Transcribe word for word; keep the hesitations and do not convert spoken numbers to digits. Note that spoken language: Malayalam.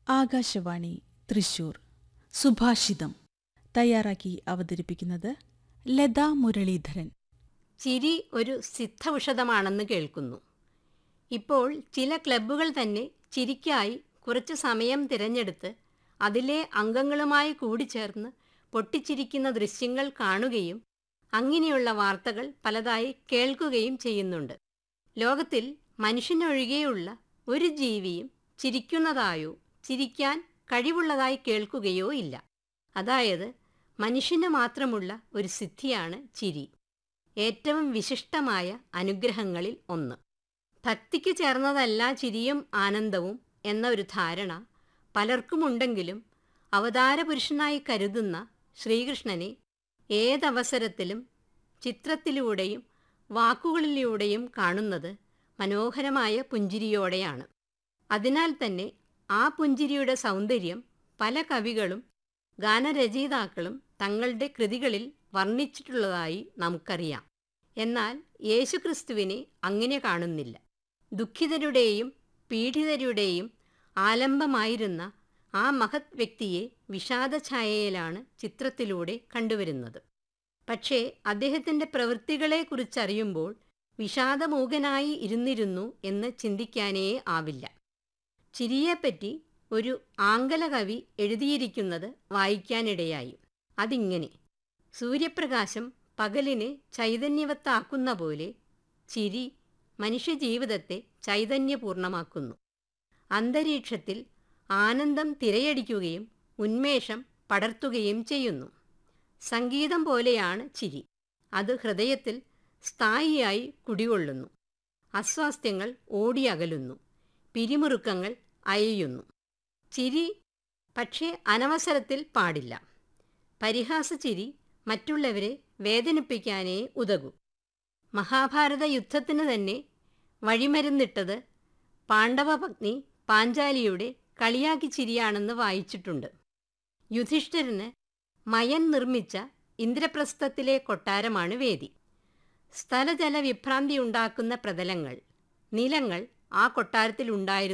ആകാശവാണി തൃശൂർ. സുഭാഷിതം തയ്യാറാക്കി അവതരിപ്പിക്കുന്നത് ലതാ മുരളീധരൻ. ചിരി ഒരു സിദ്ധൌഷധമാണെന്ന് കേൾക്കുന്നു. ഇപ്പോൾ ചില ക്ലബ്ബുകൾ തന്നെ ചിരിക്കായി കുറച്ച് സമയം തിരഞ്ഞെടുത്ത് അതിലെ അംഗങ്ങളുമായി കൂടിച്ചേർന്ന് പൊട്ടിച്ചിരിക്കുന്ന ദൃശ്യങ്ങൾ കാണുകയും അങ്ങനെയുള്ള വാർത്തകൾ പലതായി കേൾക്കുകയും ചെയ്യുന്നുണ്ട്. ലോകത്തിൽ മനുഷ്യനൊഴികെയുള്ള ഒരു ജീവിയും ചിരിക്കുന്നതായോ ചിരിക്കാൻ കഴിവുള്ളതായി കേൾക്കുകയോ ഇല്ല. അതായത് മനുഷ്യന് മാത്രമുള്ള ഒരു സിദ്ധിയാണ് ചിരി, ഏറ്റവും വിശിഷ്ടമായ അനുഗ്രഹങ്ങളിൽ ഒന്ന്. ഭക്തിക്ക് ചേർന്നതല്ല ചിരിയും ആനന്ദവും എന്ന ഒരു ധാരണ പലർക്കുമുണ്ടെങ്കിലും അവതാരപുരുഷനായി കരുതുന്ന ശ്രീകൃഷ്ണനെ ഏതവസരത്തിലും ചിത്രത്തിലൂടെയും വാക്കുകളിലൂടെയും കാണുന്നത് മനോഹരമായ പുഞ്ചിരിയോടെയാണ്. അതിനാൽ തന്നെ ആ പുഞ്ചിരിയുടെ സൗന്ദര്യം പല കവികളും ഗാനരചയിതാക്കളും തങ്ങളുടെ കൃതികളിൽ വർണ്ണിച്ചിട്ടുള്ളതായി നമുക്കറിയാം. എന്നാൽ യേശുക്രിസ്തുവിനെ അങ്ങനെ കാണുന്നില്ല. ദുഃഖിതരുടെയും പീഡിതരുടെയും ആലംബമായിരുന്ന ആ മഹത് വ്യക്തിയെ വിഷാദഛായയിലാണ് ചിത്രത്തിലൂടെ കണ്ടുവരുന്നത്. പക്ഷേ അദ്ദേഹത്തിൻ്റെ പ്രവൃത്തികളെക്കുറിച്ചറിയുമ്പോൾ വിഷാദമൂകനായി ഇരുന്നിരുന്നു എന്ന് ചിന്തിക്കാനേ ആവില്ല. ചിരിയെപ്പറ്റി ഒരു ആംഗല കവി എഴുതിയിരിക്കുന്നത് വായിക്കാനിടയായി. അതിങ്ങനെ: സൂര്യപ്രകാശം പകലിനെ ചൈതന്യവത്താക്കുന്ന പോലെ ചിരി മനുഷ്യജീവിതത്തെ ചൈതന്യപൂർണമാക്കുന്നു. അന്തരീക്ഷത്തിൽ ആനന്ദം തിരയടിക്കുകയും ഉന്മേഷം പടർത്തുകയും ചെയ്യുന്നു. സംഗീതം പോലെയാണ് ചിരി. അത് ഹൃദയത്തിൽ സ്ഥായിയായി കുടികൊള്ളുന്നു. അസ്വാസ്ഥ്യങ്ങൾ ഓടിയകലുന്നു, പിരിമുറുക്കങ്ങൾ അയയുന്നു. ചിരി പക്ഷേ അനവസരത്തിൽ പാടില്ല. പരിഹാസച്ചിരി മറ്റുള്ളവരെ വേദനിപ്പിക്കാനേ ഉതകൂ. മഹാഭാരത യുദ്ധത്തിന് തന്നെ വഴിമരുന്നിട്ടത് പാണ്ഡവപത്നി പാഞ്ചാലിയുടെ കളിയാക്കി ചിരിയാണെന്ന് വായിച്ചിട്ടുണ്ട്. യുധിഷ്ഠിരന് മയൻ നിർമ്മിച്ച ഇന്ദ്രപ്രസ്ഥത്തിലെ കൊട്ടാരമാണ് വേദി. സ്ഥലജല വിഭ്രാന്തി ഉണ്ടാക്കുന്ന പ്രതലങ്ങൾ, നിലങ്ങൾ ആ കൊട്ടാരത്തിലുണ്ടായിരുന്നു.